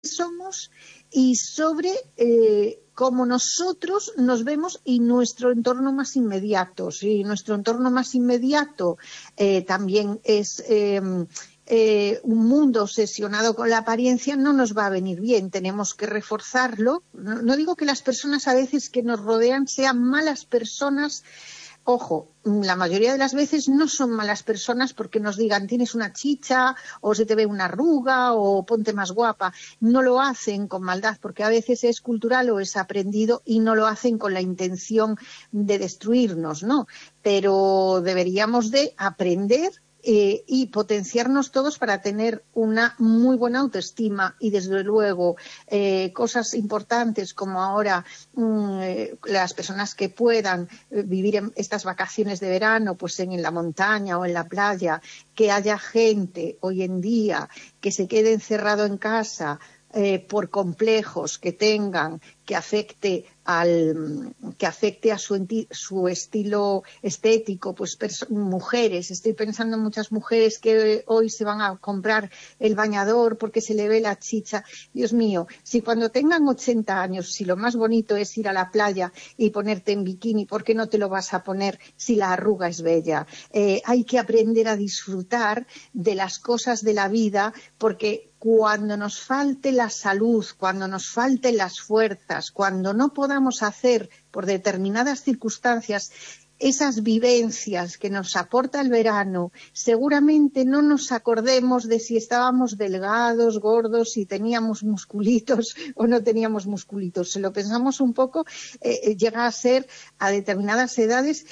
somos y sobre cómo nosotros nos vemos y nuestro entorno más inmediato. Si nuestro entorno más inmediato también es un mundo obsesionado con la apariencia, no nos va a venir bien. Tenemos que reforzarlo. No digo que las personas a veces que nos rodean sean malas personas. Ojo, la mayoría de las veces no son malas personas porque nos digan tienes una chicha o se te ve una arruga o ponte más guapa. No lo hacen con maldad porque a veces es cultural o es aprendido y no lo hacen con la intención de destruirnos, ¿no? Pero deberíamos de aprender y potenciarnos todos para tener una muy buena autoestima y desde luego cosas importantes como ahora las personas que puedan vivir en estas vacaciones de verano pues en la montaña o en la playa, que haya gente hoy en día que se quede encerrado en casa por complejos que tengan, que afecte a su estilo estético, pues mujeres, estoy pensando en muchas mujeres que hoy se van a comprar el bañador porque se le ve la chicha. Dios mío, si cuando tengan 80 años, si lo más bonito es ir a la playa y ponerte en bikini, ¿por qué no te lo vas a poner si la arruga es bella? Hay que aprender a disfrutar de las cosas de la vida porque cuando nos falte la salud, cuando nos falten las fuerzas, cuando no podamos hacer por determinadas circunstancias esas vivencias que nos aporta el verano, seguramente no nos acordemos de si estábamos delgados, gordos, si teníamos musculitos o no teníamos musculitos. Si lo pensamos un poco, llega a ser a determinadas edades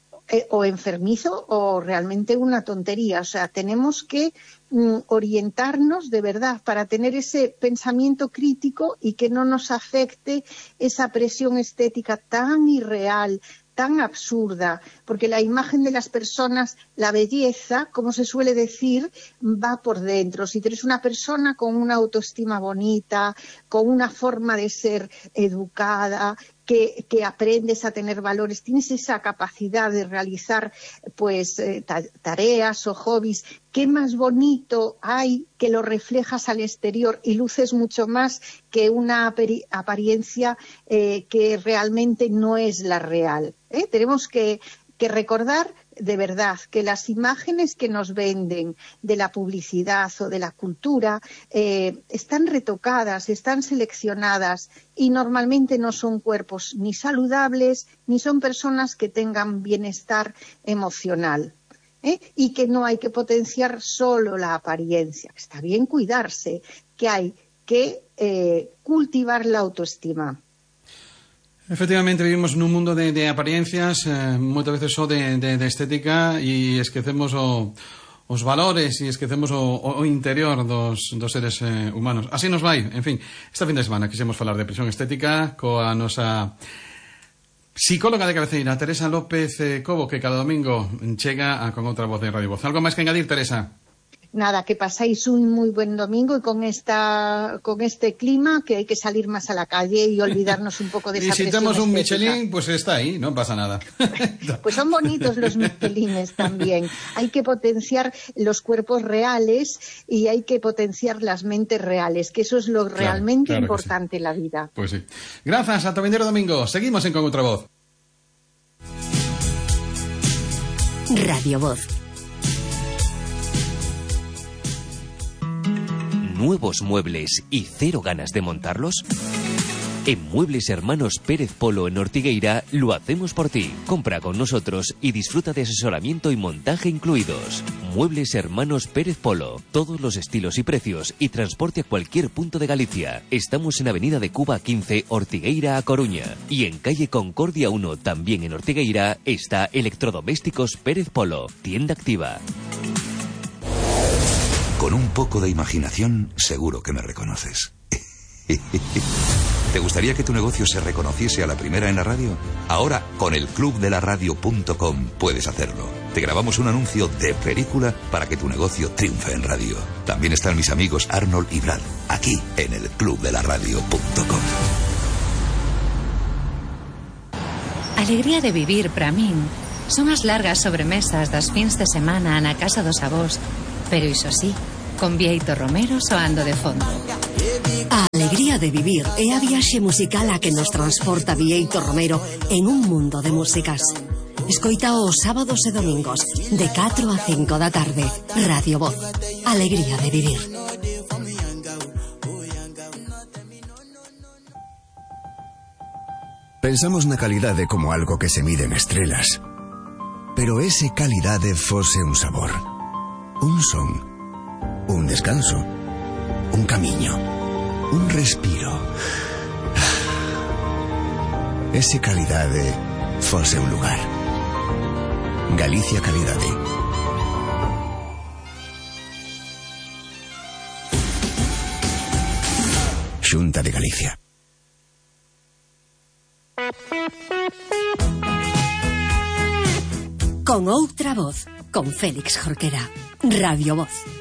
o enfermizo o realmente una tontería. O sea, tenemos que orientarnos de verdad para tener ese pensamiento crítico y que no nos afecte esa presión estética tan irreal, tan absurda, porque la imagen de las personas, la belleza, como se suele decir, va por dentro. Si tú eres una persona con una autoestima bonita, con una forma de ser educada, que aprendes a tener valores, tienes esa capacidad de realizar pues tareas o hobbies, ¿qué más bonito hay que lo reflejas al exterior y luces mucho más que una apariencia que realmente no es la real? Tenemos que recordar de verdad que las imágenes que nos venden de la publicidad o de la cultura están retocadas, están seleccionadas y normalmente no son cuerpos ni saludables ni son personas que tengan bienestar emocional. Y que no hay que potenciar solo la apariencia. Está bien cuidarse, que hay que cultivar la autoestima. Efectivamente, vivimos en un mundo de apariencias, muchas veces de estética, y esquecemos os valores e esquecemos o interior dos seres humanos. Así nos vai. En fin, esta fin de semana quixemos falar de presión estética coa nosa psicóloga de cabeceira, Teresa López Cobo, que cada domingo chega con outra voz de Radio Voz. Algo máis que engadir, Teresa? Nada, que pasáis un muy buen domingo y con este clima que hay que salir más a la calle y olvidarnos un poco de esa presión estética. Y si tenemos un Michelin, pues está ahí, no pasa nada. Pues son bonitos los Michelines también. Hay que potenciar los cuerpos reales y hay que potenciar las mentes reales, que eso es lo realmente importante en la vida. Pues sí. Gracias, hasta vendero domingo. Seguimos en Con Otra Voz. Radio Voz. ¿Nuevos muebles y cero ganas de montarlos? En Muebles Hermanos Pérez Polo en Ortigueira lo hacemos por ti. Compra con nosotros y disfruta de asesoramiento y montaje incluidos. Muebles Hermanos Pérez Polo. Todos los estilos y precios y transporte a cualquier punto de Galicia. Estamos en Avenida de Cuba 15, Ortigueira a Coruña. Y en calle Concordia 1, también en Ortigueira, está Electrodomésticos Pérez Polo. Tienda activa. Con un poco de imaginación, seguro que me reconoces. ¿Te gustaría que tu negocio se reconociese a la primera en la radio? Ahora, con el clubdelaradio.com puedes hacerlo. Te grabamos un anuncio de película para que tu negocio triunfe en radio. También están mis amigos Arnold y Brad, aquí en el clubdelaradio.com. Alegría de vivir para min son as largas sobremesas das fins de semana na casa dos avós, pero iso sí, con Vieito Romero soando de fondo. A alegría de vivir é a viaxe musical a que nos transporta Bieito Romero en un mundo de músicas. Escoita os sábados e domingos de 4 a 5 da tarde. Radio Voz. Alegría de vivir. Pensamos na calidade como algo que se mide en estrelas. Pero ese calidade fose un sabor, un son, un descanso, un camiño, un respiro. Ese calidade fose un lugar. Galicia Calidade. Xunta de Galicia. Con outra voz, con Félix Jorquera. Radio Voz.